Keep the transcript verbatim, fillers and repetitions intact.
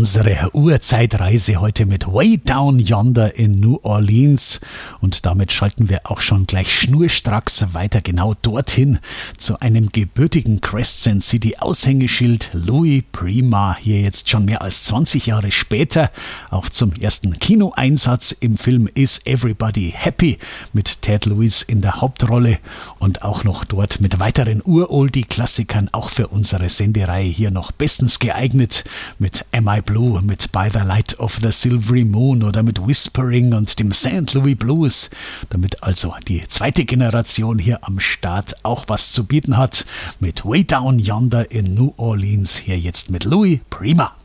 unsere Urzeitreise heute mit Way Down Yonder in New Orleans. Und damit schalten wir auch schon gleich schnurstracks weiter genau dorthin zu einem gebürtigen Crescent City Aushängeschild, Louis Prima, hier jetzt schon mehr als zwanzig Jahre später, auch zum ersten Kinoeinsatz im Film Is Everybody Happy mit Ted Lewis in der Hauptrolle und auch noch dort mit weiteren Uroldie-Klassikern, auch für unsere Sendereihe hier noch bestens geeignet mit Am I Blue, mit By the Light of the Silvery Moon oder mit Whispering und dem Saint Louis Blues, damit also die zweite Generation hier am Start auch was zu bieten hat mit Way Down Yonder in New Orleans, hier jetzt mit Louis Prima.